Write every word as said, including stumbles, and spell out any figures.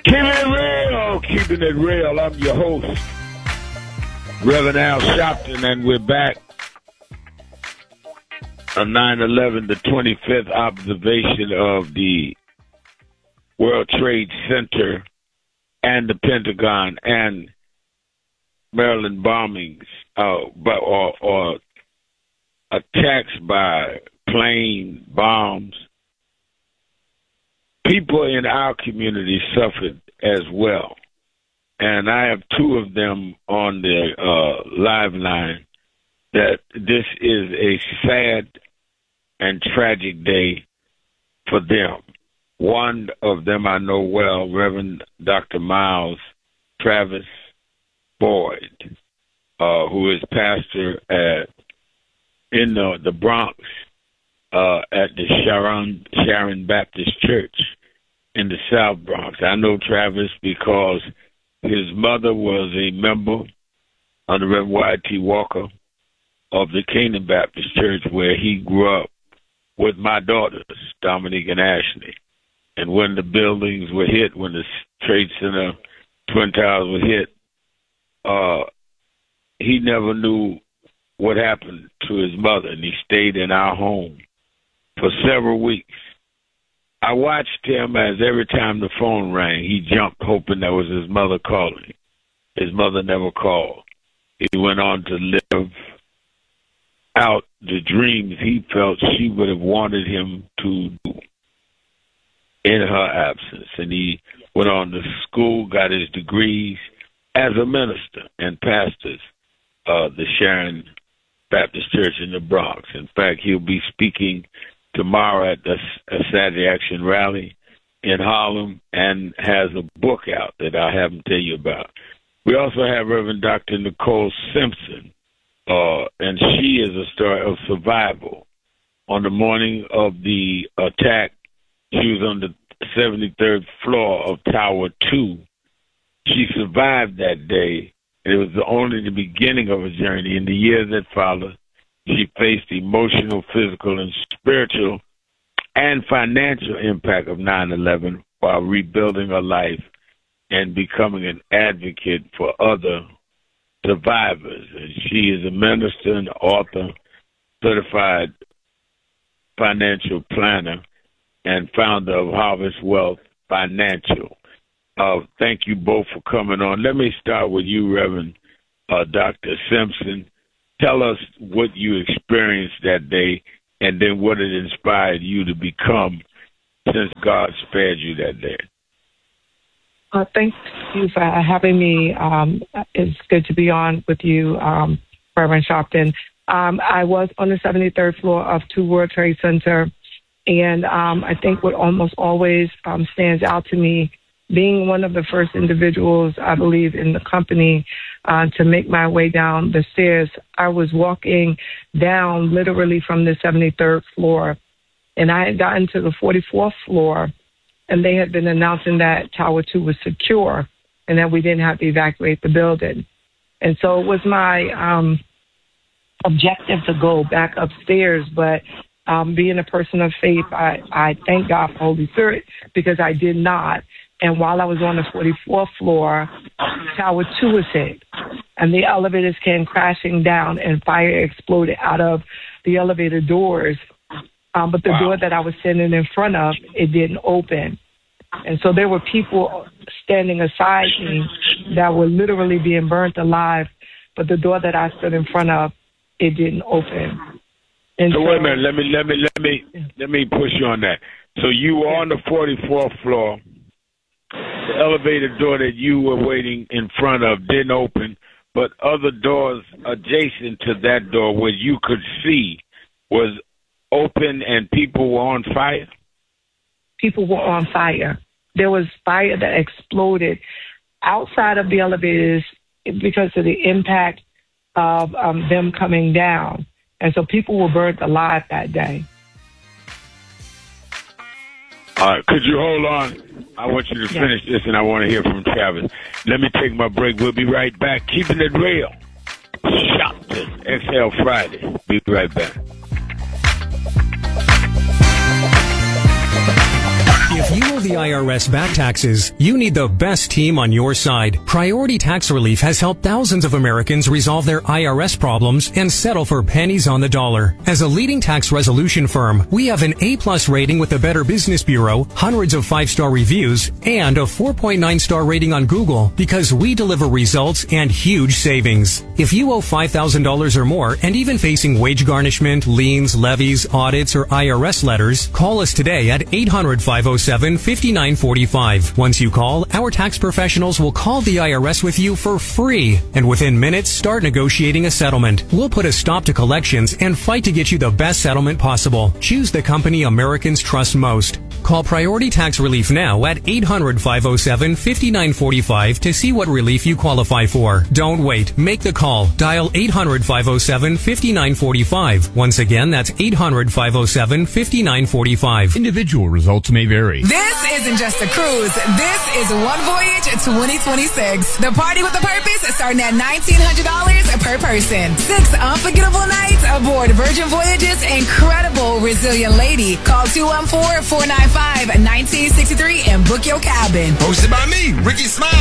Keeping it real, keeping it real. I'm your host, Reverend Al Sharpton, and we're back on nine eleven, the twenty-fifth observation of the World Trade Center and the Pentagon and Maryland bombings, uh, or, or attacks by plane bombs. People in our community suffered as well. And I have two of them on the uh, live line that this is a sad and tragic day for them. One of them I know well, Reverend Doctor Miles Travis Boyd, uh, who is pastor at in the, the Bronx uh, at the Sharon Sharon Baptist Church in the South Bronx. I know Travis because his mother was a member of the Reverend Y T Walker of the Canaan Baptist Church, where he grew up with my daughters, Dominique and Ashley. And when the buildings were hit, when the Trade Center Twin Towers were hit, uh, he never knew what happened to his mother, and he stayed in our home for several weeks. I watched him as every time the phone rang, he jumped hoping that was his mother calling. His mother never called. He went on to live out the dreams he felt she would have wanted him to do in her absence. And he went on to school, got his degrees as a minister and pastors uh, the Sharon Baptist Church in the Bronx. In fact, he'll be speaking tomorrow at the a Saturday Action Rally in Harlem and has a book out that I'll have him tell you about. We also have Reverend Doctor Nicole Simpson, uh, and she is a story of survival. On the morning of the attack, she was on the seventy-third floor of Tower two. She survived that day, and it was only the beginning of a journey. In the years that followed, she faced the emotional, physical, and spiritual and financial impact of nine eleven while rebuilding her life and becoming an advocate for other survivors. And she is a minister and author, certified financial planner, and founder of Harvest Wealth Financial. Uh, thank you both for coming on. Let me start with you, Reverend uh, Doctor Simpson. Tell us what you experienced that day and then what it inspired you to become since God spared you that day. Uh, thank you for having me. Um, it's good to be on with you, um, Reverend Sharpton. Um, I was on the seventy-third floor of Two World Trade Center, and um, I think what almost always um, stands out to me, being one of the first individuals, I believe, in the company uh, to make my way down the stairs, I was walking down literally from the seventy-third floor, and I had gotten to the forty-fourth floor, and they had been announcing that Tower two was secure and that we didn't have to evacuate the building. And so it was my um, objective to go back upstairs, but um, being a person of faith, I, I thank God for Holy Spirit because I did not. And while I was on the forty-fourth floor, Tower two was hit, and the elevators came crashing down, and fire exploded out of the elevator doors. Um, but the wow. door that I was standing in front of, it didn't open. And so there were people standing aside me that were literally being burnt alive, but the door that I stood in front of, it didn't open. And so, so wait a minute, let me let me let me let me push you on that. So you were on the forty-fourth floor. The elevator door that you were waiting in front of didn't open, but other doors adjacent to that door where you could see was open and people were on fire? People were on fire. There was fire that exploded outside of the elevators because of the impact of um, them coming down. And so people were burnt alive that day. All right, could you hold on? I want you to finish yeah. this, and I want to hear from Travis. Let me take my break. We'll be right back. Keeping it real. Sharpton, X L Friday. Be right back. If you owe the I R S back taxes, you need the best team on your side. Priority Tax Relief has helped thousands of Americans resolve their I R S problems and settle for pennies on the dollar. As a leading tax resolution firm, we have an A-plus rating with the Better Business Bureau, hundreds of five-star reviews, and a four point nine star rating on Google because we deliver results and huge savings. If you owe five thousand dollars or more and even facing wage garnishment, liens, levies, audits, or I R S letters, call us today at eight hundred, five oh seven, five nine four five. Once you call, our tax professionals will call the I R S with you for free, and within minutes start negotiating a settlement. We'll put a stop to collections and fight to get you the best settlement possible. Choose the company Americans trust most. Call Priority Tax Relief now at eight hundred, five oh seven, five nine four five to see what relief you qualify for. Don't wait. Make the call. Dial eight hundred, five oh seven, five nine four five. Once again, that's eight hundred, five oh seven, five nine four five. Individual results may vary. This isn't just a cruise. This is One Voyage twenty twenty-six. The party with a purpose starting at nineteen hundred dollars per person. Six unforgettable nights aboard Virgin Voyage's incredible Resilient Lady. Call two one four, four nine five, one nine six three and book your cabin. Hosted by me, Ricky Smile.